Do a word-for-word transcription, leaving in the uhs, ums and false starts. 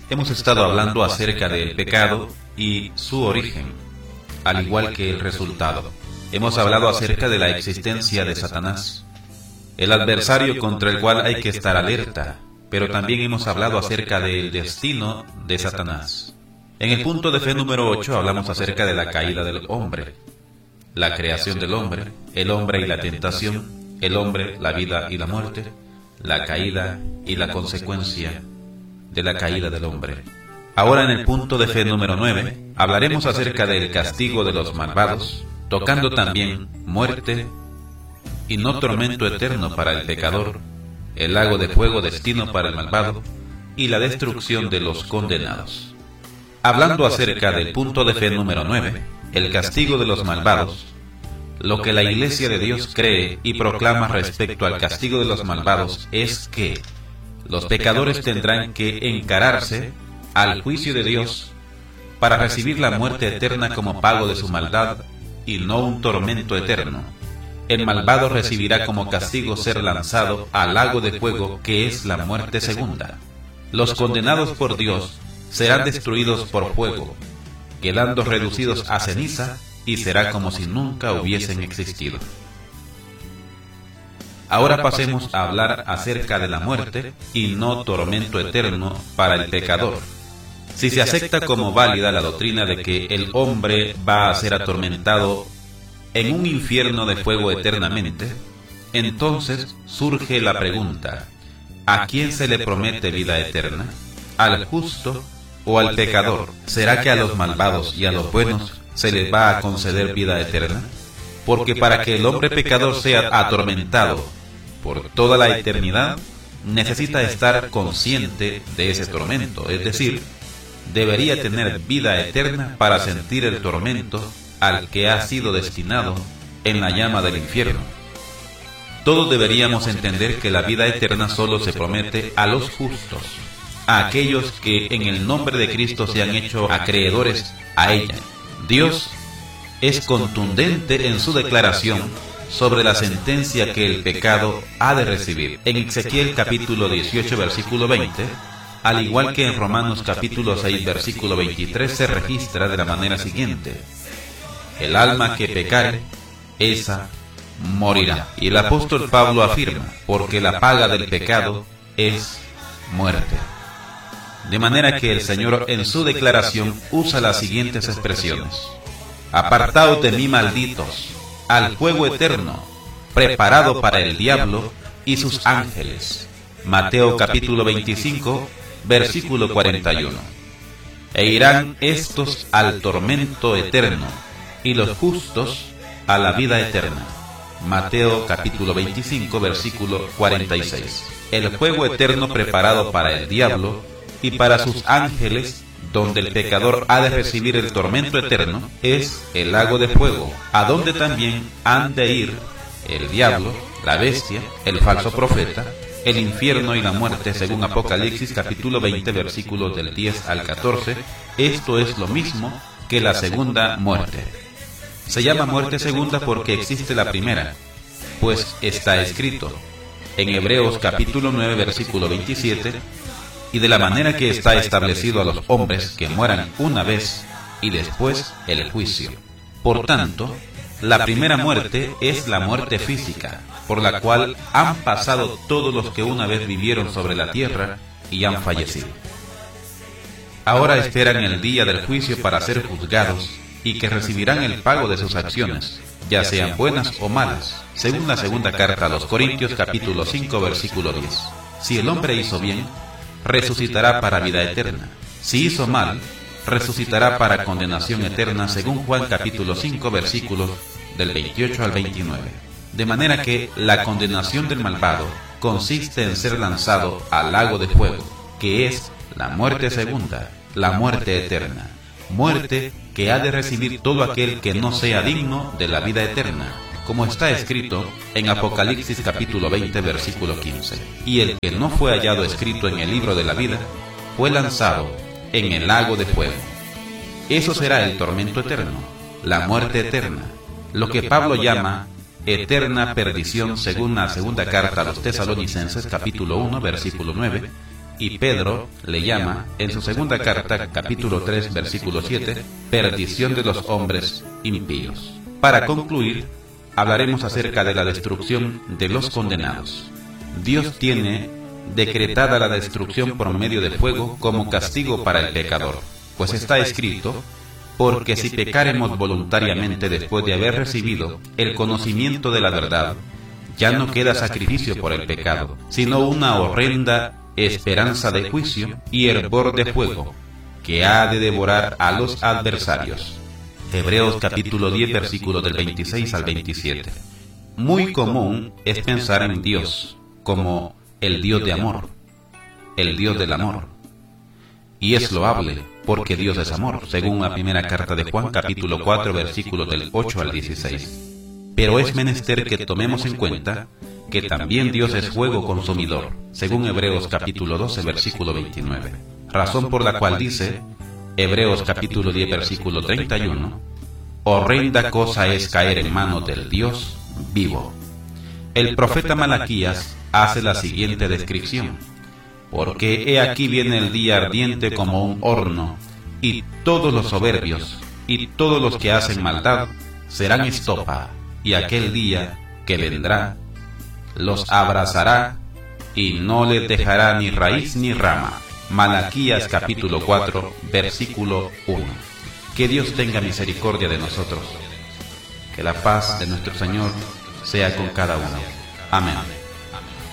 Hemos estado hablando acerca del pecado y su origen, al igual que el resultado. Hemos hablado acerca de la existencia de Satanás, el adversario contra el cual hay que estar alerta, pero también hemos hablado acerca del destino de Satanás. En el punto de fe número ocho hablamos acerca de la caída del hombre, la creación del hombre, el hombre y la tentación, el hombre, la vida y la muerte, la caída y la consecuencia de la caída del hombre. Ahora en el punto de fe número nueve hablaremos acerca del castigo de los malvados, tocando también muerte y no tormento eterno para el pecador, el lago de fuego destino para el malvado y la destrucción de los condenados. Hablando acerca del punto de fe número nueve, el castigo de los malvados, lo que la Iglesia de Dios cree y proclama respecto al castigo de los malvados es que los pecadores tendrán que encararse al juicio de Dios para recibir la muerte eterna como pago de su maldad y no un tormento eterno. El malvado recibirá como castigo ser lanzado al lago de fuego, que es la muerte segunda. Los condenados por Dios serán destruidos por fuego, quedando reducidos a ceniza, y será como si nunca hubiesen existido. Ahora pasemos a hablar acerca de la muerte y no tormento eterno para el pecador. Si se acepta como válida la doctrina de que el hombre va a ser atormentado en un infierno de fuego eternamente, entonces surge la pregunta: ¿a quién se le promete vida eterna? ¿Al justo o al pecador? ¿Será que a los malvados y a los buenos se les va a conceder vida eterna? Porque para que el hombre pecador sea atormentado por toda la eternidad, necesita estar consciente de ese tormento, es decir, debería tener vida eterna para sentir el tormento al que ha sido destinado en la llama del infierno. Todos deberíamos entender que la vida eterna solo se promete a los justos, a aquellos que en el nombre de Cristo se han hecho acreedores a ella. Dios es contundente en su declaración sobre la sentencia que el pecado ha de recibir. En Ezequiel capítulo dieciocho versículo veinte, al igual que en Romanos capítulo seis versículo veintitrés, se registra de la manera siguiente: el alma que pecare, esa morirá. Y el apóstol Pablo afirma: porque la paga del pecado es muerte. De manera que el Señor en su declaración usa las siguientes expresiones: apartaos de mí, malditos, al fuego eterno, preparado para el diablo y sus ángeles. Mateo capítulo veinticinco, versículo cuarenta y uno. E irán estos al tormento eterno, y los justos a la vida eterna. Mateo capítulo veinticinco, versículo cuarenta y seis. El fuego eterno preparado para el diablo y para sus ángeles, donde el pecador ha de recibir el tormento eterno, es el lago de fuego, a donde también han de ir el diablo, la bestia, el falso profeta, el infierno y la muerte, según Apocalipsis capítulo veinte, versículos del diez al catorce. Esto es lo mismo que la segunda muerte. Se llama muerte segunda porque existe la primera, pues está escrito en Hebreos capítulo nueve, versículo veintisiete: y de la manera que está establecido a los hombres que mueran una vez y después el juicio. Por tanto, la primera muerte es la muerte física, por la cual han pasado todos los que una vez vivieron sobre la tierra y han fallecido. Ahora esperan el día del juicio para ser juzgados y que recibirán el pago de sus acciones, ya sean buenas o malas, según la segunda carta a los Corintios capítulo cinco, versículo diez. Si el hombre hizo bien, resucitará para vida eterna. Si hizo mal, resucitará para condenación eterna, según Juan capítulo cinco, versículos del veintiocho al veintinueve. De manera que la condenación del malvado consiste en ser lanzado al lago de fuego, que es la muerte segunda, la muerte eterna. Muerte que ha de recibir todo aquel que no sea digno de la vida eterna, como está escrito en Apocalipsis capítulo veinte, versículo quince. Y el que no fue hallado escrito en el libro de la vida fue lanzado en el lago de fuego. Eso será el tormento eterno, la muerte eterna, lo que Pablo llama eterna perdición, según la segunda carta a los Tesalonicenses capítulo uno, versículo nueve, y Pedro le llama, en su segunda carta, capítulo tres, versículo siete, perdición de los hombres impíos. Para concluir, hablaremos acerca de la destrucción de los condenados. Dios tiene decretada la destrucción por medio de fuego como castigo para el pecador, pues está escrito: porque si pecaremos voluntariamente después de haber recibido el conocimiento de la verdad, ya no queda sacrificio por el pecado, sino una horrenda esperanza de juicio y hervor de fuego, que ha de devorar a los adversarios. Hebreos capítulo diez, versículos del veintiséis al veintisiete. Muy común es pensar en Dios como el Dios de amor, el Dios del amor. Y es loable, porque Dios es amor, según la primera carta de Juan, capítulo cuatro, versículos del ocho al dieciséis. Pero es menester que tomemos en cuenta que también Dios es fuego consumidor, según Hebreos capítulo doce, versículo veintinueve. Razón por la cual dice, Hebreos capítulo diez, versículo treinta y uno, horrenda cosa es caer en manos del Dios vivo. El profeta Malaquías hace la siguiente descripción: porque he aquí viene el día ardiente como un horno, y todos los soberbios y todos los que hacen maldad serán estopa, y aquel día que vendrá los abrazará y no les dejará ni raíz ni rama. Malaquías capítulo cuatro, versículo uno. Que Dios tenga misericordia de nosotros. Que la paz de nuestro Señor sea con cada uno. Amén.